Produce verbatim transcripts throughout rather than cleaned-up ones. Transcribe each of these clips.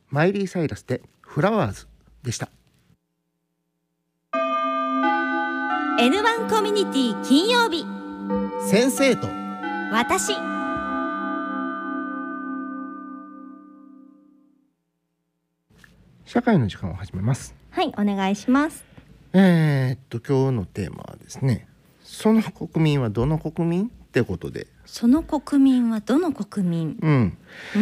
マイリー・サイラスでフラワーズでした。 エヌワン コミュニティ金曜日、 先生と私。 社会の時間を始めます。 はい、お願いします。 えー、っと今日のテーマはですね、その国民はどの国民ってことで。 その国民はどの国民。 うん、 うん、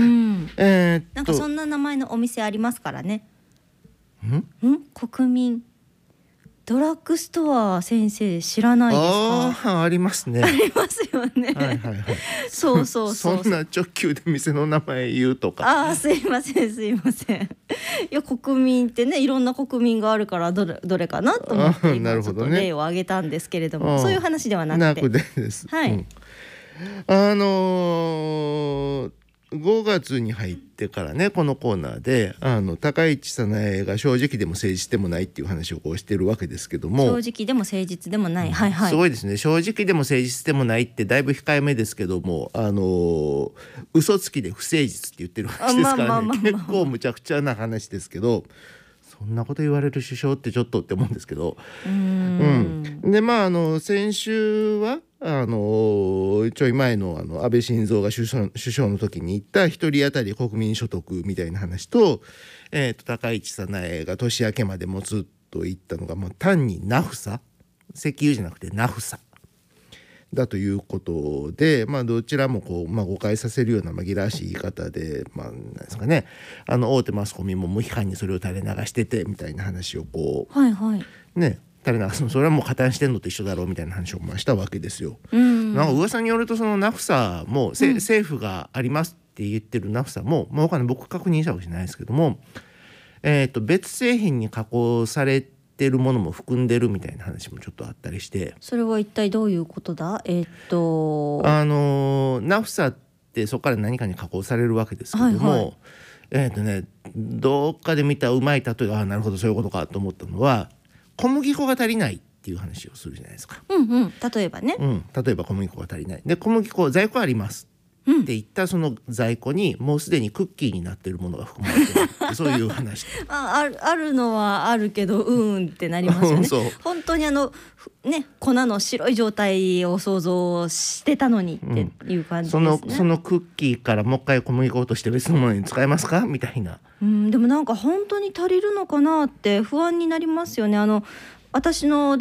えー、っとなんかそんな名前のお店ありますからね。 んん国民ドラッグストア、先生知らないですか？ ああ、ありますね。 ありますよね。 はいはいはい。 そうそうそう。 そんな直球で店の名前言うとか。 ああ、すいませんすいません。いや、国民ってね、いろんな国民があるからどれどれかなと思って今ちょっと例を挙げたんですけれども、そういう話ではなくて。 なくてです。 はい。 うん、あのーごがつに入ってからね、このコーナーであの高市早苗が正直でも誠実でもないっていう話をこうしてるわけですけども、 正直でも誠実でもない、はいはい、 すごいですね。正直でも誠実でもないってだいぶ控えめですけども、あのー、嘘つきで不誠実って言ってる話ですからね、結構むちゃくちゃな話ですけど、そんなこと言われる首相ってちょっとって思うんですけど、 うーん、 うん、でまああの先週はあのちょい前のあの安倍晋三が首相、首相の時に言った一人当たり国民所得みたいな話と、えー、と高市早苗が年明けまで持つと言ったのが、まあ、単にナフサ、石油じゃなくてナフサだということで、まあ、どちらもこう、まあ、誤解させるような紛らわしい言い方で、まあ、なんですかね、あの大手マスコミも無批判にそれを垂れ流しててみたいな話をこう、 はいはい、 ね、垂れ流す、それはもう加担してんのと一緒だろうみたいな話をまあしたわけですよ。 うん、 なんか噂によるとそのナフサも、うん、政府がありますって言ってるナフサも、まあ、わかんない、僕確認したわけじゃないですけども、えー、と別製品に加工されてるものも含んでるみたいな話もちょっとあったりして、 それは一体どういうことだ。えー、っとあのナフサってそこから何かに加工されるわけですけども、はいはい、えーとね、どっかで見たうまい例えが、あ、なるほどそういうことかと思ったのは、小麦粉が足りないっていう話をするじゃないですか。 うんうん、例えばね、 うん、例えば小麦粉が足りないで、小麦粉在庫ありますって言ったその在庫にもうすでにクッキーになっているものが含まれてるってそういう話あ, あ, るあるのはあるけどうんってなりますよね。そう本当にあのね、粉の白い状態を想像してたのにっていう感じですね、 うん、そのそのクッキーからもう一回小麦粉として別のものに使えますかみたいな、 うん、でもなんか本当に足りるのかなって不安になりますよね。あの私の